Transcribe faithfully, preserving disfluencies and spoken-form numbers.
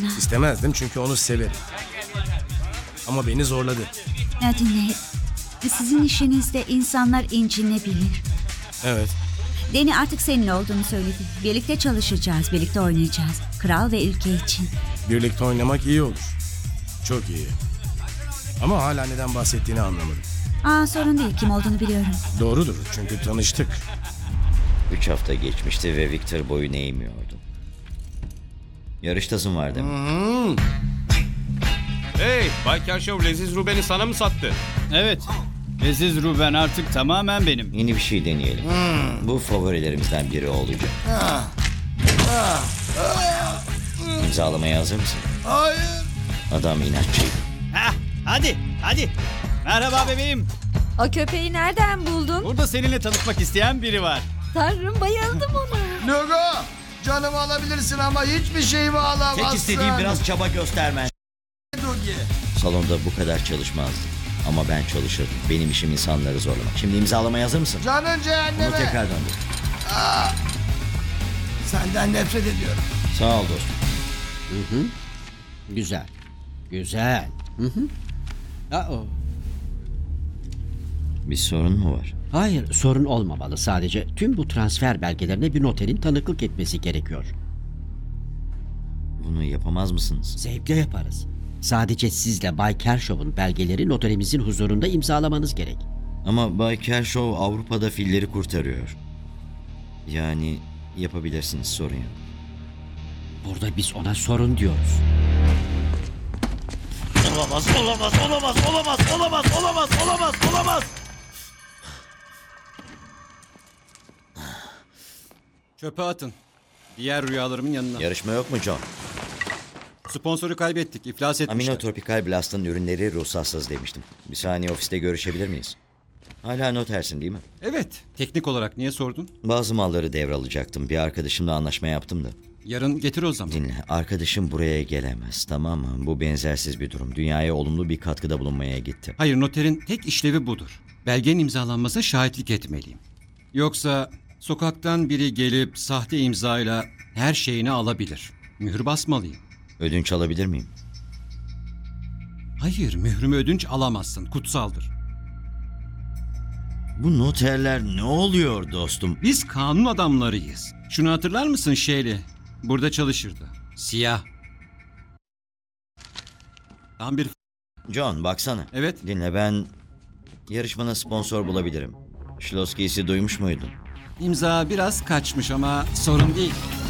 bana. İstemezdim çünkü onu severim. Ama beni zorladı. Ya dinle. Sizin işinizde insanlar incinebilir. Evet. Danny artık senin olduğunu söyledi. Birlikte çalışacağız, birlikte oynayacağız. Kral ve ülke için. Birlikte oynamak iyi olur. Çok iyi. Ama hala neden bahsettiğini anlamadım. Aa, sorun değil, kim olduğunu biliyorum. Doğrudur çünkü tanıştık. Üç hafta geçmişti ve Victor boyun eğmiyordu. Yarıştasın var demek. Hmm. Hey, Bay Kershaw Leziz Ruben'i sana mı sattı? Evet. Leziz Ruben artık tamamen benim. Yeni bir şey deneyelim. Bu favorilerimizden biri olacak. İmzalamaya hazır mısın? Hayır. Adam inatçıydı. Heh, hadi, hadi. Merhaba bebeğim. O köpeği nereden buldun? Burada seninle tanışmak isteyen biri var. Tanrım, bayıldım ona. Logo. Canımı alabilirsin ama hiçbir şeyimi alamazsın. Tek istediğim biraz çaba göstermen. Dogi. Salonda bu kadar çalışmazdım. Ama ben çalışırdım. Benim işim insanları zorlamak. Şimdi imzalamaya hazır mısın? Canın cehenneme. Bunu tekrar döndür. Senden nefret ediyorum. Sağ ol dostum. Hı hı. Güzel. Güzel. Hı hı. Aa, Bir sorun mu var? hayır, sorun olmamalı. Sadece tüm bu transfer belgelerine bir noterin tanıklık etmesi gerekiyor. Bunu yapamaz mısınız? Zevkle yaparız. Sadece sizle Bay Kershaw'un belgeleri noterimizin huzurunda imzalamanız gerek. Ama Bay Kershaw Avrupa'da filleri kurtarıyor. Yani yapabilirsiniz, sorun yok. Burada biz ona sorun diyoruz. Olamaz, olamaz, olamaz, olamaz, olamaz, olamaz, olamaz, olamaz. Çöpe atın. Diğer rüyalarımın yanına. Yarışma yok mu John? Sponsoru kaybettik, iflas etmişler. Aminotropikal Blast'ın ürünleri ruhsatsız demiştim. Bir saniye ofiste görüşebilir miyiz? Hala notersin değil mi? Evet, teknik olarak niye sordun? Bazı malları devralacaktım. Bir arkadaşımla anlaşma yaptım da. Yarın getir o zaman. Dinle, arkadaşım buraya gelemez, tamam mı? Bu benzersiz bir durum. Dünyaya olumlu bir katkıda bulunmaya gitti. Hayır, noterin tek işlevi budur. Belgenin imzalanmasına şahitlik etmeliyim. Yoksa sokaktan biri gelip sahte imzayla her şeyini alabilir. Mühür basmalıyım. Ödünç alabilir miyim? Hayır, mührümü ödünç alamazsın. Kutsaldır. Bu noterler ne oluyor dostum? Biz kanun adamlarıyız. Şunu hatırlar mısın Şeyli? Burada çalışırdı. Siyah. Tam bir... John baksana. Evet. Dinle, ben yarışmana sponsor bulabilirim. Schlossky'si duymuş muydun? İmza biraz kaçmış ama sorun değil.